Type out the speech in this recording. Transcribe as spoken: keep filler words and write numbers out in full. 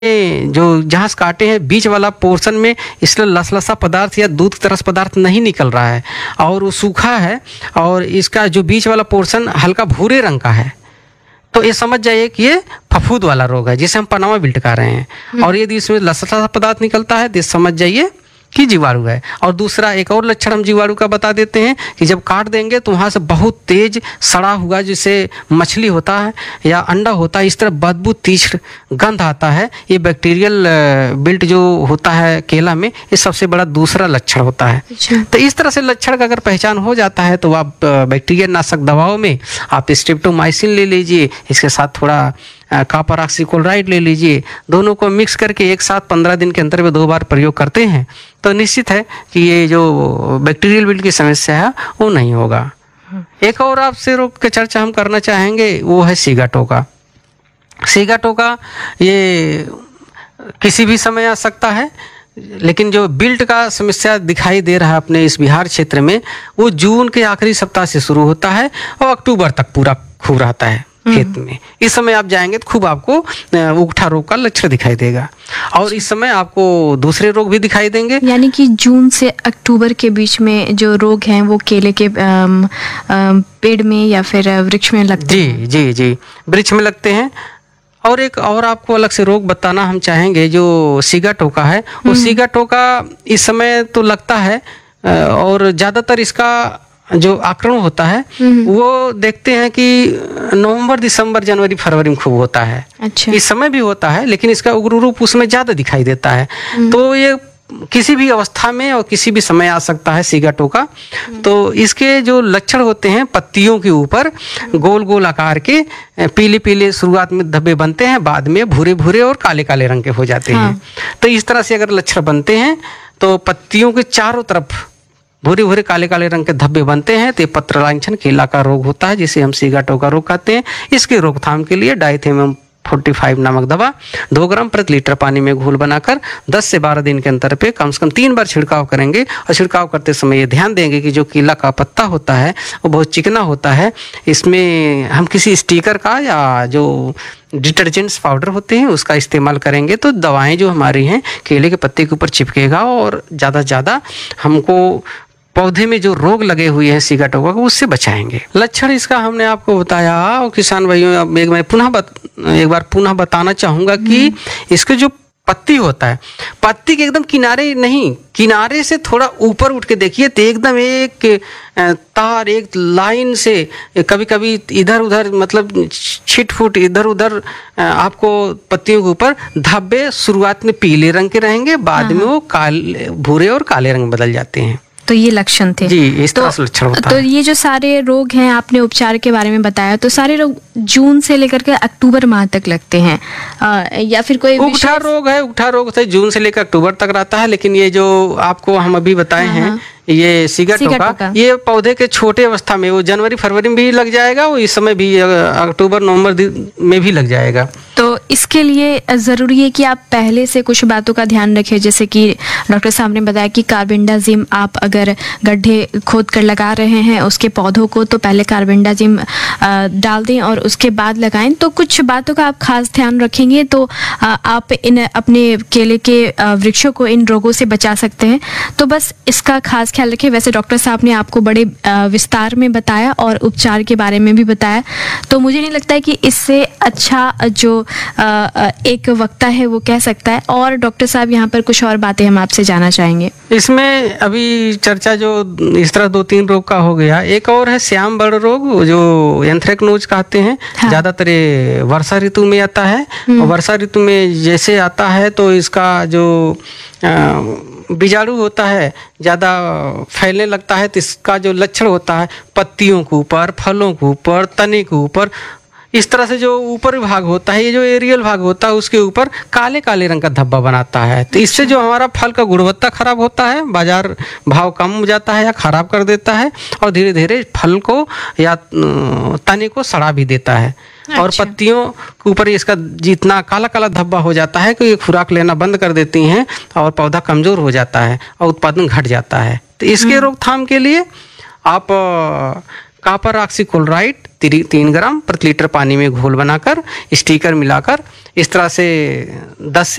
जो जहाँ से काटे हैं बीच वाला पोर्शन में इसलिए लसलसा पदार्थ या दूध की तरह पदार्थ नहीं निकल रहा है और वो सूखा है और इसका जो बीच वाला पोर्शन हल्का भूरे रंग का है, तो ये समझ जाइए कि ये फफूंद वाला रोग है जिसे हम पनामा बिल्ट कह रहे हैं। और यदि इसमें लसलसा पदार्थ निकलता है तो समझ जाइए कि जीवाणु है। और दूसरा एक और लक्षण हम जीवाणु का बता देते हैं कि जब काट देंगे तो वहाँ से बहुत तेज सड़ा हुआ जैसे मछली होता है या अंडा होता है, इस तरह बदबू तीव्र गंध आता है। ये बैक्टीरियल बिल्ट जो होता है केला में, ये सबसे बड़ा दूसरा लक्षण होता है। तो इस तरह से लक्षण का अगर पहचान हो जाता है तो आप बैक्टीरिया नाशक दवाओं में आप स्ट्रेप्टोमाइसिन ले लीजिए, इसके साथ थोड़ा कॉपर ऑक्सीक्लोराइड ले लीजिए, दोनों को मिक्स करके एक साथ पंद्रह दिन के अंतर में दो बार प्रयोग करते हैं तो निश्चित है कि ये जो बैक्टीरियल बिल्ट की समस्या है वो नहीं होगा। एक और आपसे रोग की चर्चा हम करना चाहेंगे, वो है सिगाटोका। सिगाटोका ये किसी भी समय आ सकता है, लेकिन जो बिल्ट का समस्या दिखाई दे रहा है अपने इस बिहार क्षेत्र में, वो जून के आखिरी सप्ताह से शुरू होता है और अक्टूबर तक पूरा खूब रहता है खेत में। इस समय आप जाएंगे तो खूब आपको उगठा रोग का लक्षण दिखाई देगा और इस समय आपको दूसरे रोग भी दिखाई देंगे। यानी कि जून से अक्टूबर के बीच में जो रोग हैं वो केले के आम, आम, पेड़ में या फिर वृक्ष में लगते जी हैं। जी जी वृक्ष में लगते हैं। और एक और आपको अलग से रोग बताना हम चाहेंगे जो सिगाटोका है, वो सिगाटोका इस समय तो लगता है और ज़्यादातर इसका जो आक्रमण होता है वो देखते हैं कि नवंबर दिसंबर जनवरी फरवरी में खूब होता है। अच्छा। इस समय भी होता है लेकिन इसका उग्र रूप उसमें ज़्यादा दिखाई देता है। तो ये किसी भी अवस्था में और किसी भी समय आ सकता है सिगाटोका। तो इसके जो लक्षण होते हैं, पत्तियों के ऊपर गोल गोल आकार के पीले पीले शुरुआत में धब्बे बनते हैं, बाद में भूरे भूरे और काले काले रंग के हो जाते हैं। तो इस तरह से अगर लक्षण बनते हैं तो पत्तियों के चारों तरफ भूरे भूरे काले काले रंग के धब्बे बनते हैं तो पत्र लांछन केला का रोग होता है जिसे हम सिगाटोका रोग कहते हैं। इसके रोकथाम के लिए डाइथेनियम पैंतालीस नामक दवा दो ग्राम प्रति लीटर पानी में घोल बनाकर दस से बारह दिन के अंतर पे कम से कम तीन बार छिड़काव करेंगे। और छिड़काव करते समय ये ध्यान देंगे कि जो केला का पत्ता होता है वो बहुत चिकना होता है, इसमें हम किसी स्टिकर का या जो डिटर्जेंट्स पाउडर होते हैं उसका इस्तेमाल करेंगे तो दवाएं जो हमारी हैं केले के पत्ते के ऊपर चिपकेगा और ज़्यादा से ज़्यादा हमको पौधे में जो रोग लगे हुए हैं सिगाटोका को उससे बचाएंगे। लक्षण इसका हमने आपको बताया और किसान भाइयों अब एक मैं पुनः बत, एक बार पुनः बताना चाहूँगा कि इसके जो पत्ती होता है, पत्ती के एकदम किनारे नहीं, किनारे से थोड़ा ऊपर उठ के देखिए तो एकदम एक तार एक लाइन से कभी कभी इधर उधर मतलब छिट फुट इधर उधर आपको पत्तियों के ऊपर धब्बे शुरुआत में पीले रंग के रहेंगे, बाद में वो काले भूरे और काले रंग बदल जाते हैं। तो ये लक्षण थे। जी, इस तरह से लक्षण होता तो है। ये जो सारे रोग हैं आपने उपचार के बारे में बताया, तो सारे रोग जून से लेकर के अक्टूबर माह तक लगते हैं आ, या फिर कोई उगठा रोग है, उगठा रोग से जून से लेकर अक्टूबर तक रहता है, लेकिन ये जो आपको हम अभी बताए हैं ये सिगाटोका, ये पौधे के छोटे अवस्था में वो जनवरी फरवरी में भी लग जाएगा, वो इस समय भी अक्टूबर नवंबर में भी लग जाएगा। तो इसके लिए ज़रूरी है कि आप पहले से कुछ बातों का ध्यान रखें, जैसे कि डॉक्टर साहब ने बताया कि कार्बेंडाजिम आप अगर गड्ढे खोद कर लगा रहे हैं उसके पौधों को तो पहले कार्बेंडाजिम डाल दें और उसके बाद लगाएं। तो कुछ बातों का आप खास ध्यान रखेंगे तो आप इन अपने केले के वृक्षों को इन रोगों से बचा सकते हैं। तो बस इसका खास ख्याल रखें। वैसे डॉक्टर साहब ने आपको बड़े विस्तार में बताया और उपचार के बारे में भी बताया, तो मुझे नहीं लगता है कि इससे अच्छा जो एक वक्ता है वो कह सकता है। और डॉक्टर साहब यहाँ पर कुछ और बातें हम आपसे जानना चाहेंगे। इसमें अभी चर्चा जो इस तरह दो तीन रोग का हो गया, एक और है श्याम बर्ड रोग जो एंथ्रेक्नोज कहते हैं। हाँ। ज्यादातर वर्षा ऋतु में आता है और वर्षा ऋतु में जैसे आता है तो इसका जो बीजाणु होता है ज़्यादा फैलने लगता है। तो इसका जो लक्षण होता है पत्तियों के ऊपर, फलों के ऊपर, तने के ऊपर, इस तरह से जो ऊपर भाग होता है, ये जो एरियल भाग होता है उसके ऊपर काले काले रंग का धब्बा बनाता है। तो इससे जो हमारा फल का गुणवत्ता खराब होता है, बाजार भाव कम हो जाता है या खराब कर देता है और धीरे धीरे फल को या तने को सड़ा भी देता है। अच्छा। और पत्तियों के ऊपर इसका जितना काला काला धब्बा हो जाता है कि ये खुराक लेना बंद कर देती हैं और पौधा कमजोर हो जाता है और उत्पादन घट जाता है। तो इसके रोकथाम के लिए आप कॉपर ऑक्सीक्लोराइड ती, तीन ग्राम प्रति लीटर पानी में घोल बनाकर स्टिकर मिलाकर इस तरह से दस